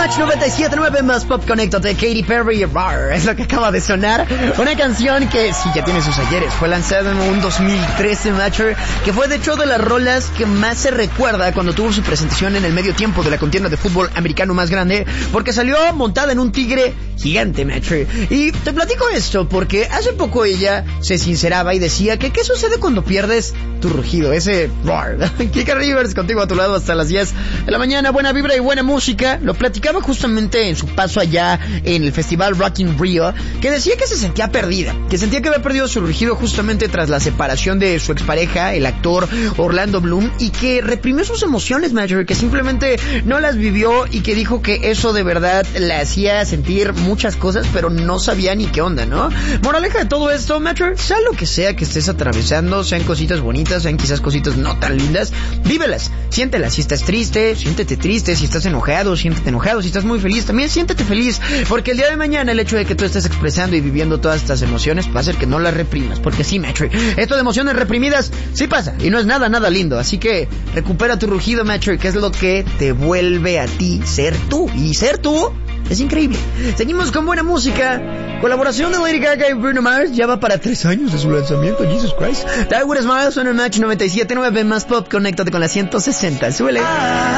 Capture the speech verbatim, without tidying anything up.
Match noventa y siete punto nueve más Pop Connecto de Katy Perry. Rar, es lo que acaba de sonar. Una canción que sí ya tiene sus ayeres. Fue lanzada en un dos mil trece, Matcher, que fue de hecho de las rolas que más se recuerda cuando tuvo su presentación en el medio tiempo de la contienda de fútbol americano más grande, porque salió montada en un tigre gigante, Matcher. Y te platico esto porque hace poco ella se sinceraba y decía que ¿qué sucede cuando pierdes tu rugido? Ese roar. Kika Rivers contigo a tu lado hasta las diez de la mañana. Buena vibra y buena música. Lo platicaba justamente en su paso allá en el festival Rock in Rio, que decía que se sentía perdida, que sentía que había perdido su rugido justamente tras la separación de su expareja, el actor Orlando Bloom, y que reprimió sus emociones, Major, que simplemente no las vivió y que dijo que eso de verdad le hacía sentir muchas cosas, pero no sabía ni qué onda, ¿no? Moraleja de todo esto, Major, sea lo que sea que estés atravesando, sean cositas bonitas, sean quizás cositas no tan lindas, vívelas, siéntelas. Si estás triste, siéntete triste. Si estás enojado, siéntete enojado. Si estás muy feliz, también siéntete feliz, porque el día de mañana el hecho de que tú estés expresando y viviendo todas estas emociones va a hacer que no las reprimas, porque sí, Matcher, esto de emociones reprimidas sí pasa y no es nada, nada lindo. Así que recupera tu rugido, Matcher, que es lo que te vuelve a ti ser tú, y ser tú es increíble. Seguimos con buena música. Colaboración de Lady Gaga y Bruno Mars. Ya va para tres años de su lanzamiento. Jesus Christ. Die With A Smile. Son el Match noventa y siete punto nueve más Pop. Conéctate con la ciento sesenta. Súbele.